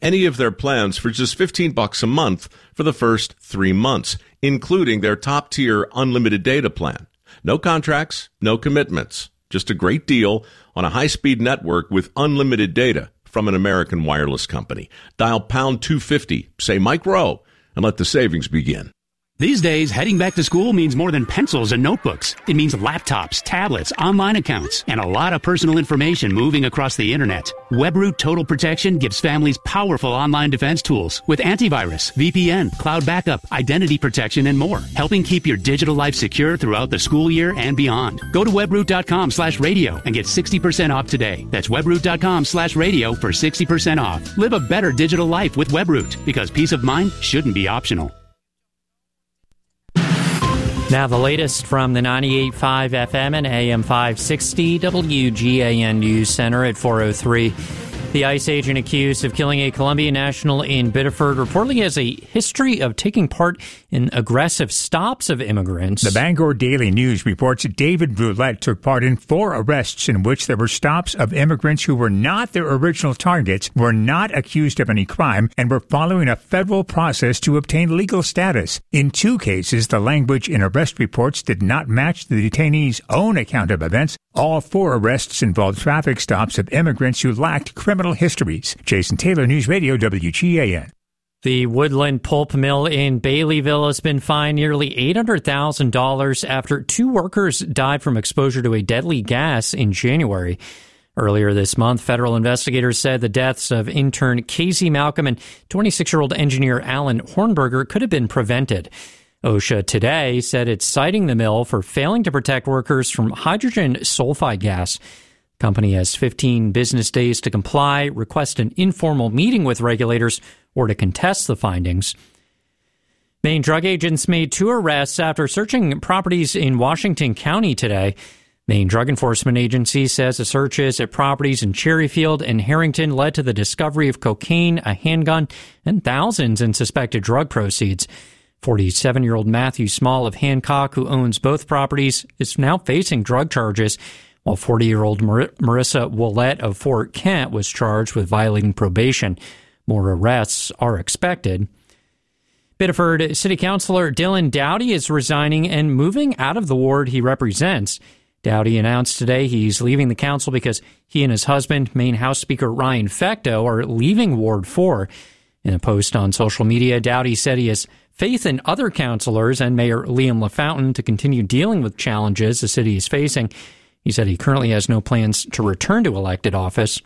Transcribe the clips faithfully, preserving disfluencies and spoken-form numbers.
any of their plans for just fifteen bucks a month for the first three months, including their top-tier unlimited data plan. No contracts, no commitments. Just a great deal on a high-speed network with unlimited data from an American wireless company. Dial pound two fifty, say Mike Rowe, and let the savings begin. These days, heading back to school means more than pencils and notebooks. It means laptops, tablets, online accounts, and a lot of personal information moving across the internet. WebRoot Total Protection gives families powerful online defense tools with antivirus, V P N, cloud backup, identity protection, and more, helping keep your digital life secure throughout the school year and beyond. Go to webroot.com slash radio and get sixty percent off today. That's webroot.com slash radio for sixty percent off. Live a better digital life with WebRoot, because peace of mind shouldn't be optional. Now the latest from the ninety-eight point five F M and A M five sixty W G A N News Center at four oh three. The ICE agent accused of killing a Columbia national in Biddeford reportedly has a history of taking part in aggressive stops of immigrants. The Bangor Daily News reports that David Roulette took part in four arrests in which there were stops of immigrants who were not their original targets, were not accused of any crime, and were following a federal process to obtain legal status. In two cases, the language in arrest reports did not match the detainees' own account of events. All four arrests involved traffic stops of immigrants who lacked criminal histories. Jason Taylor, News Radio, W G A N. The Woodland Pulp Mill in Baileyville has been fined nearly eight hundred thousand dollars after two workers died from exposure to a deadly gas in January. Earlier this month, federal investigators said the deaths of intern Casey Malcolm and twenty-six-year-old engineer Alan Hornberger could have been prevented. OSHA today said it's citing the mill for failing to protect workers from hydrogen sulfide gas. The company has fifteen business days to comply, request an informal meeting with regulators, or to contest the findings. Maine drug agents made two arrests after searching properties in Washington County today. Maine Drug Enforcement Agency says the searches at properties in Cherryfield and Harrington led to the discovery of cocaine, a handgun, and thousands in suspected drug proceeds. forty-seven-year-old Matthew Small of Hancock, who owns both properties, is now facing drug charges, while forty-year-old Mar- Marissa Willette of Fort Kent was charged with violating probation. More arrests are expected. Biddeford City Councilor Dylan Dowdy is resigning and moving out of the ward he represents. Dowdy announced today he's leaving the council because he and his husband, Maine House Speaker Ryan Fecteau, are leaving Ward four. In a post on social media, Dowdy said he has faith in other councilors and Mayor Liam LaFountain to continue dealing with challenges the city is facing. He said he currently has no plans to return to elected office.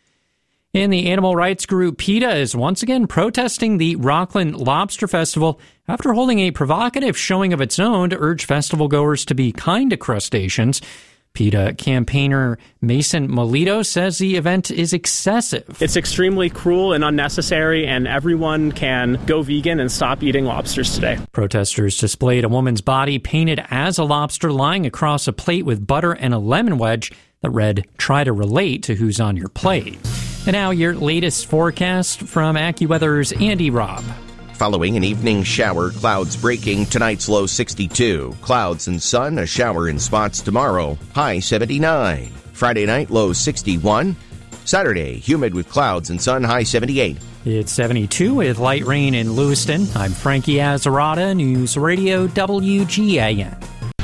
And the animal rights group PETA is once again protesting the Rockland Lobster Festival after holding a provocative showing of its own to urge festival goers to be kind to crustaceans. PETA campaigner Mason Melito says the event is excessive. It's extremely cruel and unnecessary, and everyone can go vegan and stop eating lobsters today. Protesters displayed a woman's body painted as a lobster lying across a plate with butter and a lemon wedge that read, "Try to relate to who's on your plate." And now your latest forecast from AccuWeather's Andy Robb. Following an evening shower, clouds breaking, tonight's low sixty-two. Clouds and sun, a shower in spots tomorrow, high seventy-nine. Friday night, low sixty-one. Saturday, humid with clouds and sun, high seventy-eight. It's seventy-two with light rain in Lewiston. I'm Frankie Azzarata, News Radio W G A N.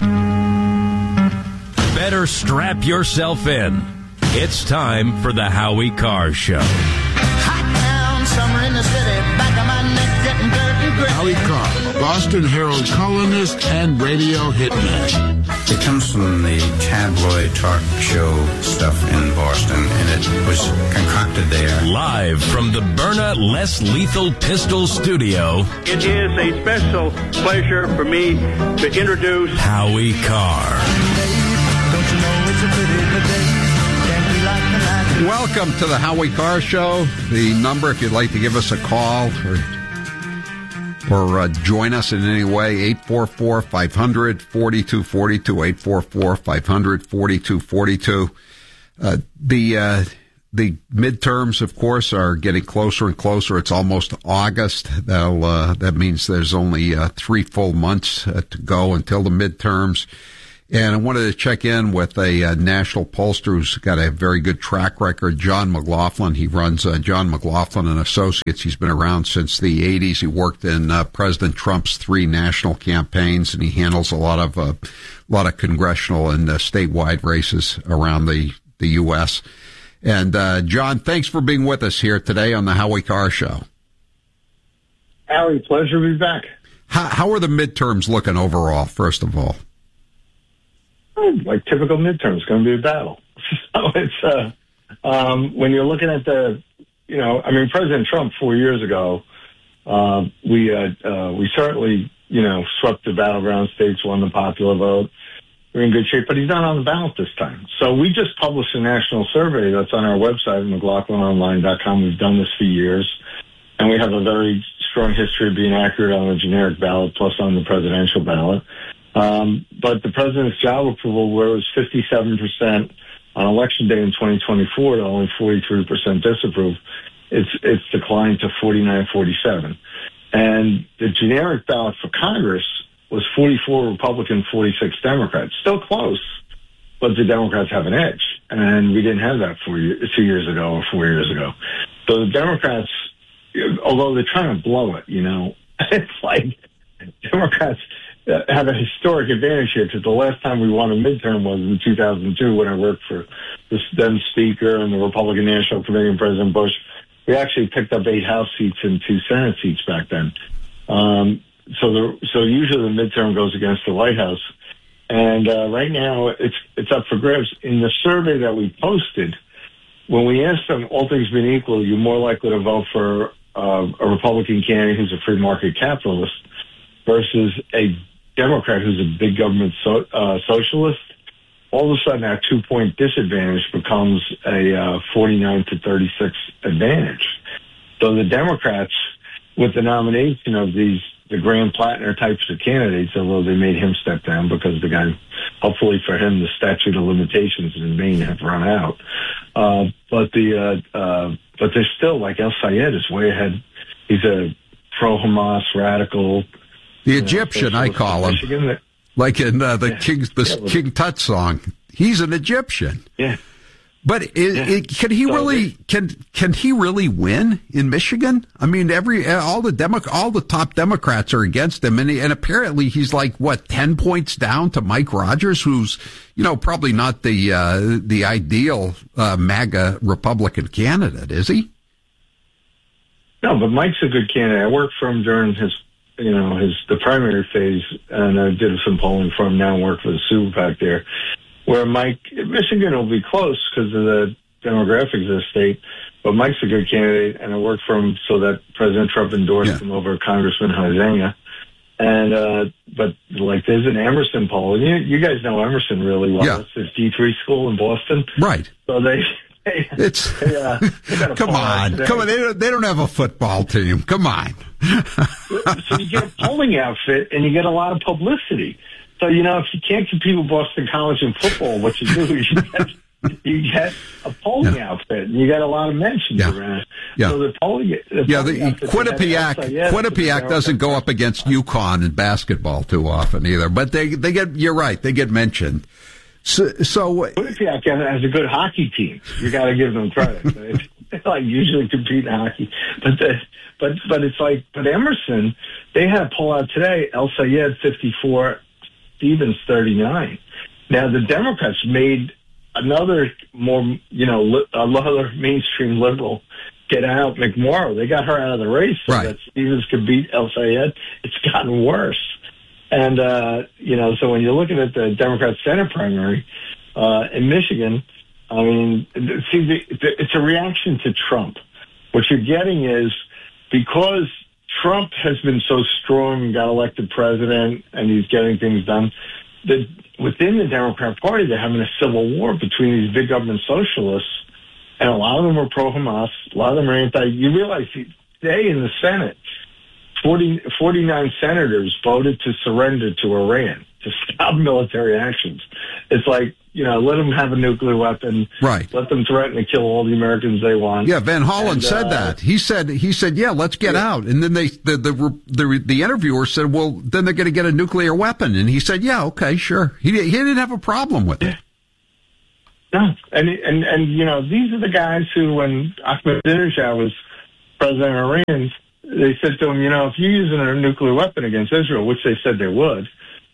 Better strap yourself in. It's time for the Howie Carr Show. Hot town, summer in the city, back of my neck getting dirt and gritty. Howie Carr, Boston Herald columnist and radio hitman. It comes from the tabloid talk show stuff in Boston, and it was concocted there. Live from the Byrna Less Lethal Pistol Studio. It is a special pleasure for me to introduce Howie Carr. Don't you know it's a pretty day? Welcome to the Howie Carr Show. The number, if you'd like to give us a call or or uh, join us in any way, eight four four, five hundred, four two four two, eight four four, five hundred, four two four two. Uh, the uh, the midterms, of course, are getting closer and closer. It's almost August. That'll, uh, that means there's only uh, three full months uh, to go until the midterms. And I wanted to check in with a uh, national pollster who's got a very good track record, John McLaughlin. He runs uh, John McLaughlin and Associates. He's been around since the eighties. He worked in uh, President Trump's three national campaigns, and he handles a lot of uh, a lot of congressional and uh, statewide races around the, the U S. And uh, John, thanks for being with us here today on the Howie Carr Show. Howie, pleasure to be back. How, how are the midterms looking overall, first of all? Like typical midterms, it's going to be a battle. So it's uh, um, when you're looking at the, you know, I mean, President Trump four years ago, uh, we uh, uh, we certainly, you know, swept the battleground states, won the popular vote. We're in good shape, but he's not on the ballot this time. So we just published a national survey that's on our website, McLaughlin Online dot com. We've done this for years, and we have a very strong history of being accurate on the generic ballot, plus on the presidential ballot. Um, but the president's job approval, where it was fifty-seven percent on election day in twenty twenty-four to only forty-three percent disapprove, it's, it's declined to forty-nine forty-seven. And the generic ballot for Congress was forty-four Republican, forty-six Democrats. Still close, but the Democrats have an edge. And we didn't have that four years, two years ago or four years ago. So the Democrats, although they're trying to blow it, you know, it's like Democrats have a historic advantage here, because the last time we won a midterm was in two thousand two when I worked for the then Speaker and the Republican National Committee and President Bush. We actually picked up eight House seats and two Senate seats back then. Um, so the, so usually the midterm goes against the White House. And uh, right now it's it's up for grabs. In the survey that we posted, when we asked them, all things being equal, you're more likely to vote for uh, a Republican candidate who's a free market capitalist versus a Democrat who's a big government so, uh, socialist, all of a sudden that two-point disadvantage becomes a uh, forty-nine to thirty-six advantage. So the Democrats, with the nomination of these the Graham Plattner types of candidates, although they made him step down because the guy, hopefully for him, the statute of limitations in Maine have run out. Uh, but the uh, uh, but they're still, like El Sayed is way ahead. He's a pro-Hamas radical. The Egyptian, know, I call him, Michigan. Like in uh, the yeah. King, the yeah, King Tut song. He's an Egyptian. Yeah, but it, yeah. It, can he so really? They, can can he really win in Michigan? I mean, every all the Demo, all the top Democrats are against him, and he, and apparently he's like what ten points down to Mike Rogers, who's you know probably not the uh, the ideal uh, MAGA Republican candidate, is he? No, but Mike's a good candidate. I worked for him during his. You know, his the primary phase, and I did some polling for him now and work for the Super PAC there, where Mike, Michigan will be close because of the demographics of the state, but Mike's a good candidate, and I worked for him so that President Trump endorsed yeah. him over Congressman Huizenga. And, uh, but like there's an Emerson poll, and you, you guys know Emerson really well. Yeah. It's this D three school in Boston. Right. So they, It's they, uh, they come on, come on. They don't, they don't have a football team. Come on. So you get a polling outfit and you get a lot of publicity. So you know if you can't compete with Boston College in football, what you do is you get, you get a polling yeah. outfit and you get a lot of mentions yeah. around. Yeah. So the polling, the yeah, polling the Quinnipiac, yeah, Quinnipiac doesn't go up against UConn in basketball too often either, but they they get. You're right, they get mentioned. So, so Quinnipiac has a good hockey team. You got to give them credit. They like usually compete in hockey, but the, but but it's like but Emerson, they had a poll out today. El Sayed fifty-four, Stevens thirty-nine. Now the Democrats made another more you know li- another mainstream liberal get out McMorrow. They got her out of the race so right. that Stevens could beat El Sayed. It's gotten worse. And, uh, you know, so when you're looking at the Democrat Senate primary uh, in Michigan, I mean, see, the, the, it's a reaction to Trump. What you're getting is because Trump has been so strong and got elected president and he's getting things done, that within the Democrat Party, they're having a civil war between these big government socialists, and a lot of them are pro-Hamas, a lot of them are anti. You realize today in the Senate, forty, forty-nine senators voted to surrender to Iran to stop military actions. It's like, you know, let them have a nuclear weapon. Right. Let them threaten to kill all the Americans they want. Yeah, Van Hollen and, said uh, that. He said, he said, yeah, let's get yeah. out. And then they, the, the, the, the interviewer said, well, then they're going to get a nuclear weapon. And he said, yeah, okay, sure. He, he didn't have a problem with it. No. And, and, and, you know, these are the guys who, when Ahmadinejad was president of Iran, they said to him, you know, if you're using a nuclear weapon against Israel, which they said they would,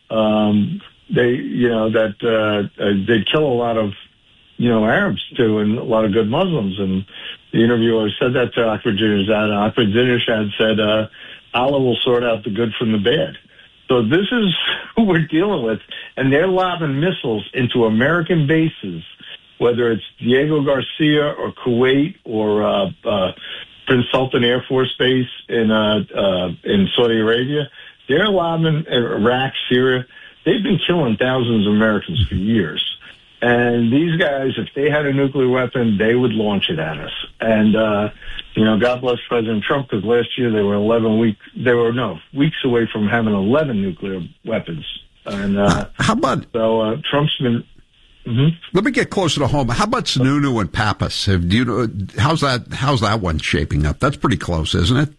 um, they, you know, that uh, uh, they'd kill a lot of, you know, Arabs too, and a lot of good Muslims. And the interviewer said that to Ahmadinejad, and Ahmadinejad said, uh, Allah will sort out the good from the bad. So this is who we're dealing with, and they're lobbing missiles into American bases, whether it's Diego Garcia or Kuwait or uh, uh, Prince Sultan Air Force Base in uh, uh, in Saudi Arabia. They're lobbing Iraq, Syria. They've been killing thousands of Americans for years. And these guys, if they had a nuclear weapon, they would launch it at us. And, uh, you know, God bless President Trump, because last year they were eleven weeks, they were, no, weeks away from having eleven nuclear weapons. And, uh, how about, so, uh, Trump's been, mm-hmm. Let me get closer to home. How about Sununu and Pappas? Have, do you know, how's that, how's that one shaping up? That's pretty close, isn't it?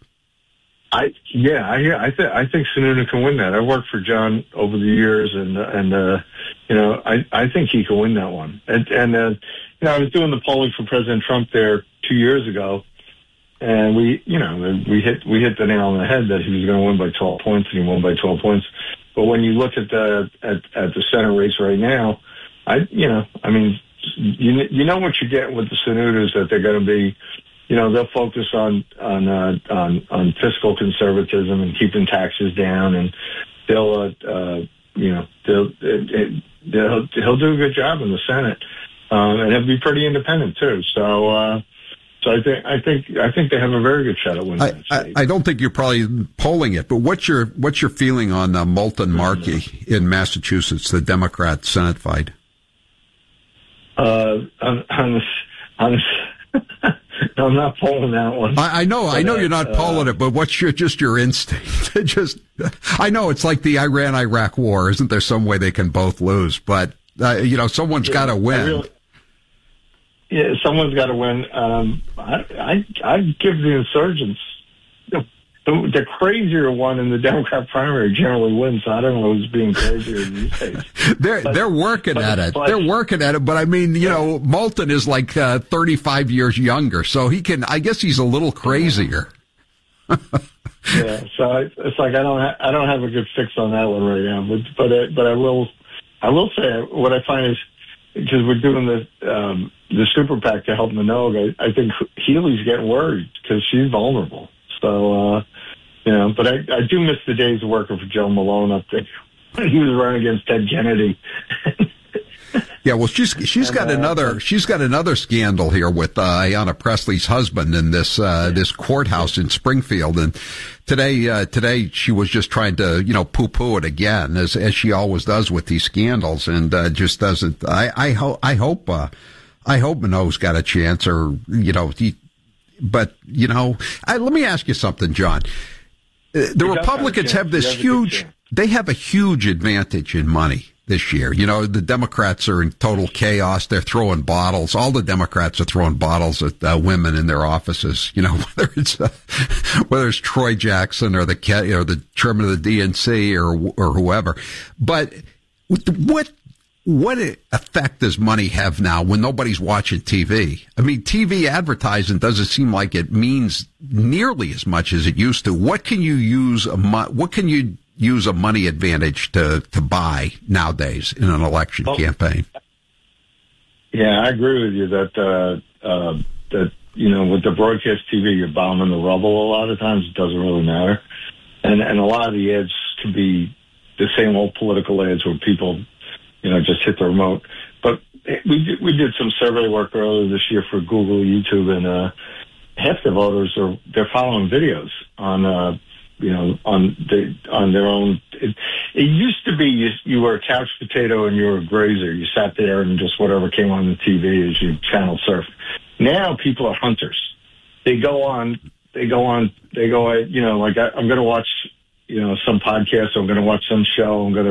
I yeah I I think I think Sununu can win that. I worked for John over the years, and and uh, you know I I think he can win that one. And and uh, you know I was doing the polling for President Trump there two years ago, and we you know we hit we hit the nail on the head that he was going to win by twelve points, and he won by twelve points. But when you look at the at at the Senate race right now, I you know I mean you you know what you get with the Sununus, that they're going to be. You know, they'll focus on on, uh, on on fiscal conservatism and keeping taxes down, and they'll, uh, uh, you know, they'll, it, they'll he'll do a good job in the Senate, um, and he'll be pretty independent too. So, uh, so I think I think I think they have a very good shot at winning that state. I, I don't think you're probably polling it, but what's your what's your feeling on uh, Moulton Markey in Massachusetts, the Democrat Senate fight? Uh, on, on, on No, I'm not polling that one. I, I know, but, I know you're not uh, polling it, but what's your just your instinct? just, I know it's like the Iran-Iraq war. Isn't there some way they can both lose? But uh, you know, someone's yeah, got to win. Really, yeah, someone's got to win. Um, I, I, I give the insurgents. The, the, the crazier one in the Democrat primary generally wins. So I don't know who's being crazier these days. they're but, they're working but, at it. But, they're working at it. But I mean, you yeah. know, Moulton is like uh, thirty-five years younger, so he can. I guess he's a little crazier. yeah. So it's like I don't ha- I don't have a good fix on that one right now. But but I, but I will I will say what I find is, because we're doing the um, the super PAC to help Minogue, I, I think Healy's getting worried because she's vulnerable. So, uh, you know, but I, I do miss the days of working for Joe Malone up there when he was running against Ted Kennedy. Yeah, well, she's she's and, got uh, another she's got another scandal here with uh, Ayanna Pressley's husband in this uh, this courthouse in Springfield, and today uh, today she was just trying to you know poo poo it again, as as she always does with these scandals, and uh, just doesn't. I I hope I hope uh, I hope Minogue's got a chance, or you know he. But, you know, I, let me ask you something, John. Uh, the Republicans have this huge, they have a huge advantage in money this year. You know, the Democrats are in total chaos. They're throwing bottles. All the Democrats are throwing bottles at uh, women in their offices. You know, whether it's uh, whether it's Troy Jackson or the or the chairman of the D N C or or whoever. But what What effect does money have now when nobody's watching T V? I mean, T V advertising doesn't seem like it means nearly as much as it used to. What can you use a mo- what can you use a money advantage to, to buy nowadays in an election well, campaign? Yeah, I agree with you that uh, uh, that you know with the broadcast T V, you're bombing the rubble. A lot of times, it doesn't really matter, and and a lot of the ads can be the same old political ads where people. You know, just hit the remote. But we did, we did some survey work earlier this year for Google, YouTube, and uh, half the voters are they're following videos on, uh, you know, on the on their own. It, it used to be you, you were a couch potato and you were a grazer. You sat there and just whatever came on the T V as you channel surfed. Now people are hunters. They go on. They go on. They go. You know, like I, I'm going to watch. You know, some podcast. I'm going to watch some show. I'm going to.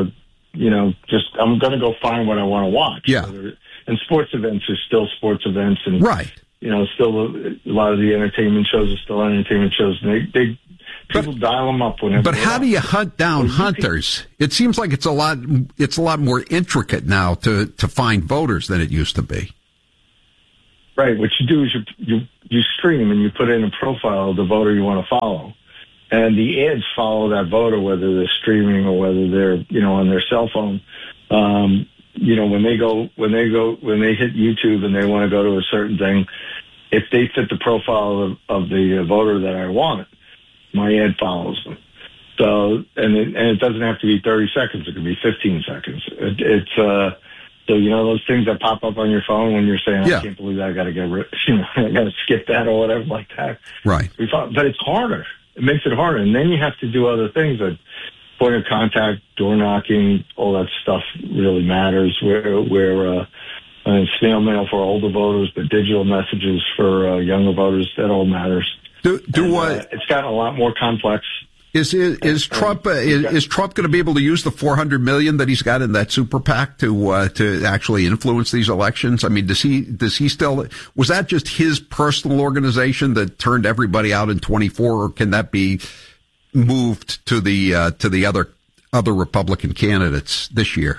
you know, just I'm going to go find what I want to watch. Yeah. And sports events are still sports events, and right. You know, still a lot of the entertainment shows are still entertainment shows. And they, they people but, dial them up whenever. But how do you hunt down well, hunters? Can, it seems like it's a lot. It's a lot more intricate now to to find voters than it used to be. Right. What you do is you you you stream and you put in a profile of the voter you want to follow, and the ads follow that voter whether they're streaming or whether they're you know on their cell phone. Um, you know when they go when they go when they hit YouTube and they want to go to a certain thing, if they fit the profile of, of the voter that I want, my ad follows them. So and it, and it doesn't have to be thirty seconds; it could be fifteen seconds. It, it's uh. So, you know, those things that pop up on your phone when you're saying, yeah. I can't believe that, I got to get rid, you know, I got to skip that or whatever like that. Right. We thought, but it's harder. It makes it harder. And then you have to do other things like point of contact, door knocking, all that stuff really matters where, where, uh, uh snail mail for older voters, but digital messages for uh, younger voters, that all matters. Do, do and, what? Uh, it's gotten a lot more complex. Is is, is Trump uh, is, is Trump going to be able to use the four hundred million that he's got in that super PAC to uh, to actually influence these elections? I mean, does he does he still was that just his personal organization that turned everybody out in twenty-four, or can that be moved to the uh, to the other other Republican candidates this year?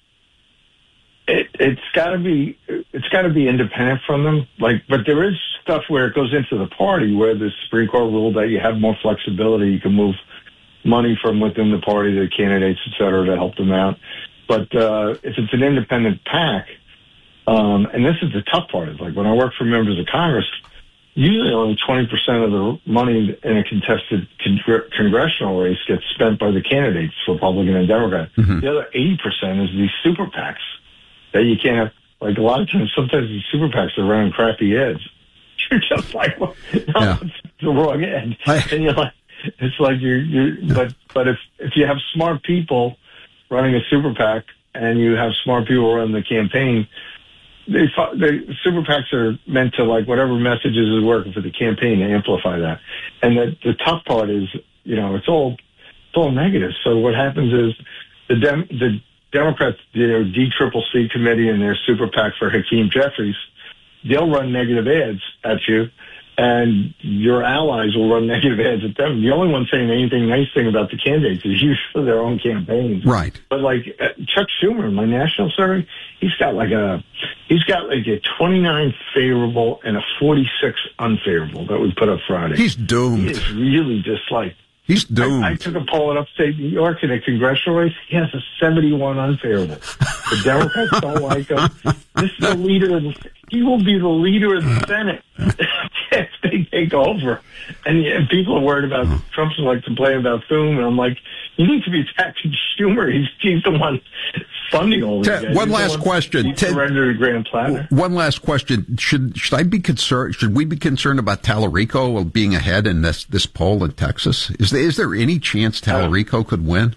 It, it's got to be it's got to be independent from them. Like, but there is stuff where it goes into the party where the Supreme Court ruled that you have more flexibility. You can move money from within the party to the candidates, et cetera, to help them out. But uh, if it's an independent PAC, um, and this is the tough part, is like when I work for members of Congress, usually only twenty percent of the money in a contested con- congressional race gets spent by the candidates, Republican and Democrat. Mm-hmm. The other eighty percent is these super PACs that you can't have. Like a lot of times, sometimes these super PACs are running crappy ads. You're just like, well, no, yeah. it's the wrong ad. I, and you're like, it's like you're, you're yeah. but, but if, if you have smart people running a super PAC and you have smart people running the campaign, they, they, super PACs are meant to, like, whatever messages is working for the campaign to amplify that. And the, the tough part is, you know, it's all, it's all negative. So what happens is the Dem, the Democrats, their D C C C committee and their super PAC for Hakeem Jeffries, they'll run negative ads at you, and your allies will run negative ads at them. The only one saying anything nice thing about the candidates is usually their own campaigns. Right. But like uh, Chuck Schumer, my national survey, he's got like a he's got like a twenty-nine favorable and a forty-six unfavorable that we put up Friday. He's doomed. He is really just like. He's doomed. I, I took a poll in upstate New York in a congressional race. He has a seventy-one unfavorable. The Democrats don't like him. This is the leader of the, he will be the leader of the Senate if they take over. And, and people are worried about, oh. Trump's like complaining about Thune, and I'm like, you need to be attacking Schumer. He's, he's the one funding all these Ted, guys. One he's last one, question. Ted, surrendered a Grand Platter. One last question. Should should I be concerned? Should we be concerned about Tallarico being ahead in this this poll in Texas? Is there, is there any chance Tallarico uh, could win?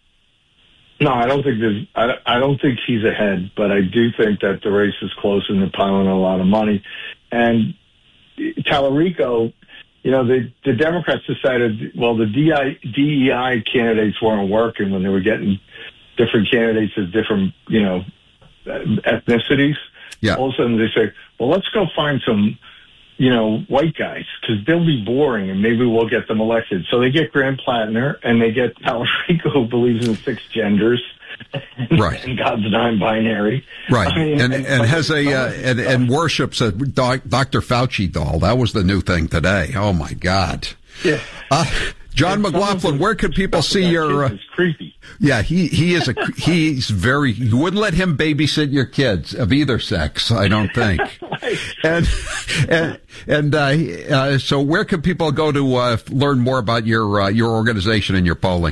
No, I don't think there's. I, I don't think he's ahead, but I do think that the race is close and they're piling a lot of money. And Tallarico, you know, the the Democrats decided, well, the D E I candidates weren't working when they were getting different candidates of different, you know, ethnicities. Yeah. All of a sudden they say, well, let's go find some, you know, white guys, because they'll be boring and maybe we'll get them elected. So they get Graham Plattner and they get Tallarico, who believes in six genders. Right. And God's non-binary. Right. I mean, and and, and has a, uh, and, and worships a doc, Doctor Fauci doll. That was the new thing today. Oh my God. Yeah. Uh, John McLaughlin, where can people see your? Uh, it's creepy. Yeah, he he is a he's very. You wouldn't let him babysit your kids of either sex, I don't think. Right. And and and uh, uh, so, where can people go to uh, learn more about your uh, your organization and your polling?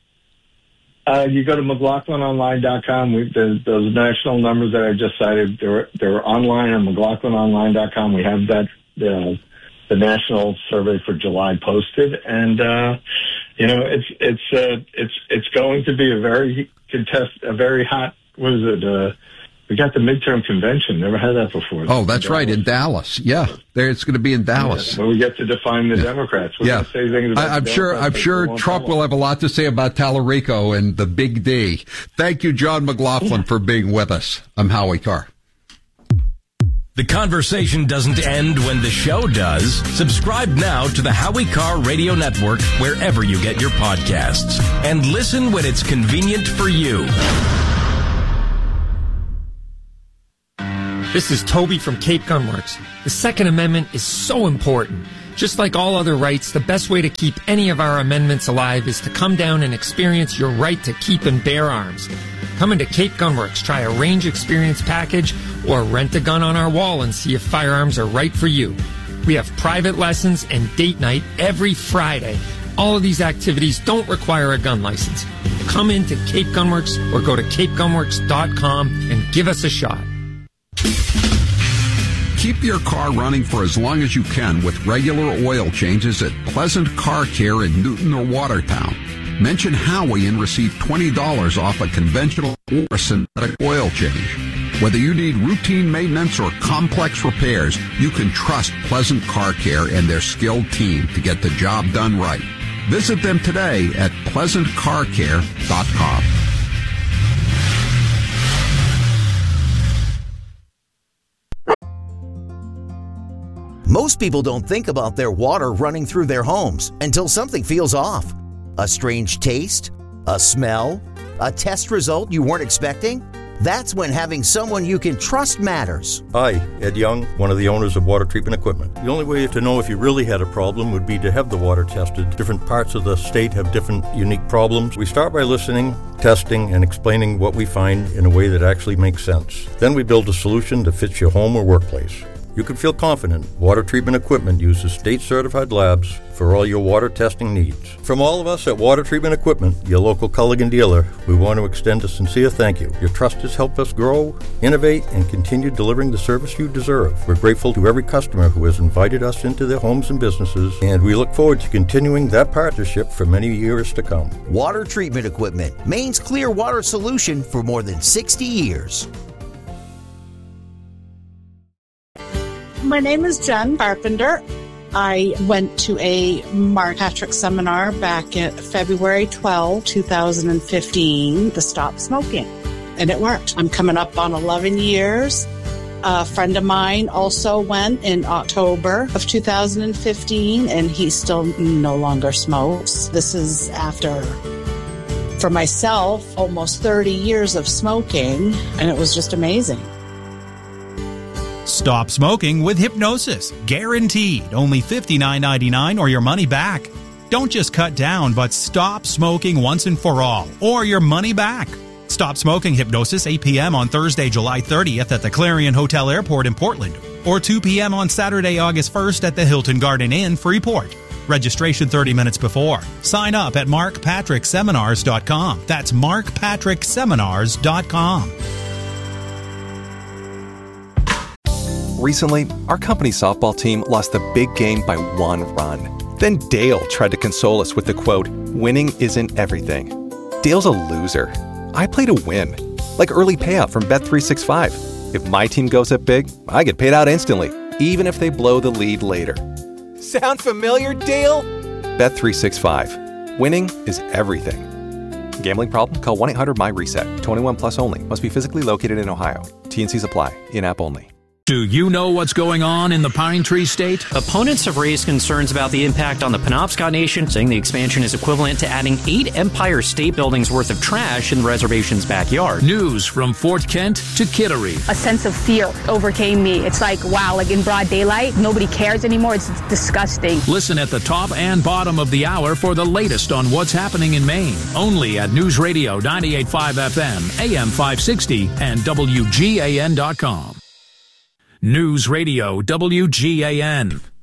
Uh, you go to McLaughlin Online dot com. We, the, those national numbers that I just cited, they're they're online on McLaughlin Online dot com. We have that. Uh, the national survey for July posted, and uh, you know it's it's uh, it's it's going to be a very contest, a very hot. What is it? Uh, we got the midterm convention. Never had that before. Oh, that's in right, in Dallas. Yeah, there it's going to be in Dallas. Yeah, where we get to define the yeah. Democrats. We're yeah, going to say things about I, I'm sure. I'm sure Trump will have a lot to say about Tallarico and the Big D. Thank you, John McLaughlin, yeah. for being with us. I'm Howie Carr. The conversation doesn't end when the show does. Subscribe now to the Howie Carr Radio Network wherever you get your podcasts. And listen when it's convenient for you. This is Toby from Cape Gunworks. The Second Amendment is so important. Just like all other rights, the best way to keep any of our amendments alive is to come down and experience your right to keep and bear arms. Come into Cape Gunworks, try a range experience package, or rent a gun on our wall and see if firearms are right for you. We have private lessons and date night every Friday. All of these activities don't require a gun license. Come into Cape Gunworks or go to cape gunworks dot com and give us a shot. Keep your car running for as long as you can with regular oil changes at Pleasant Car Care in Newton or Watertown. Mention Howie and receive twenty dollars off a conventional or synthetic oil change. Whether you need routine maintenance or complex repairs, you can trust Pleasant Car Care and their skilled team to get the job done right. Visit them today at pleasant car care dot com. Most people don't think about their water running through their homes until something feels off. A strange taste? A smell? A test result you weren't expecting? That's when having someone you can trust matters. Hi, Ed Young, one of the owners of Water Treatment Equipment. The only way to know if you really had a problem would be to have the water tested. Different parts of the state have different unique problems. We start by listening, testing, and explaining what we find in a way that actually makes sense. Then we build a solution that fits your home or workplace. You can feel confident Water Treatment Equipment uses state-certified labs for all your water testing needs. From all of us at Water Treatment Equipment, your local Culligan dealer, we want to extend a sincere thank you. Your trust has helped us grow, innovate, and continue delivering the service you deserve. We're grateful to every customer who has invited us into their homes and businesses, and we look forward to continuing that partnership for many years to come. Water Treatment Equipment, Maine's clear water solution for more than sixty years. My name is Jen Carpenter. I went to a Mark Patrick seminar back in February twelfth, twenty fifteen to stop smoking, and it worked. I'm coming up on eleven years. A friend of mine also went in October of two thousand fifteen, and he still no longer smokes. This is after, for myself, almost thirty years of smoking, and it was just amazing. Stop smoking with hypnosis. Guaranteed. Only fifty-nine ninety-nine or your money back. Don't just cut down, but stop smoking once and for all, or your money back. Stop Smoking Hypnosis, eight p.m. on Thursday, July thirtieth at the Clarion Hotel Airport in Portland, or two p.m. on Saturday, August first at the Hilton Garden Inn, Freeport. Registration thirty minutes before. Sign up at mark patrick seminars dot com. That's mark patrick seminars dot com. Recently, our company's softball team lost the big game by one run. Then Dale tried to console us with the quote, "Winning isn't everything." Dale's a loser. I play to win. Like early payout from Bet three sixty-five. If my team goes up big, I get paid out instantly, even if they blow the lead later. Sound familiar, Dale? Bet three sixty-five. Winning is everything. Gambling problem? Call one eight hundred my reset. twenty-one plus only. Must be physically located in Ohio. T and Cs apply. In-app only. Do you know what's going on in the Pine Tree State? Opponents have raised concerns about the impact on the Penobscot Nation, saying the expansion is equivalent to adding eight Empire State Buildings worth of trash in the reservation's backyard. News from Fort Kent to Kittery. A sense of fear overcame me. It's like, wow, like in broad daylight, nobody cares anymore. It's disgusting. Listen at the top and bottom of the hour for the latest on what's happening in Maine. Only at News Radio ninety-eight point five F M, A M five sixty, and W G A N dot com. News Radio W G A N.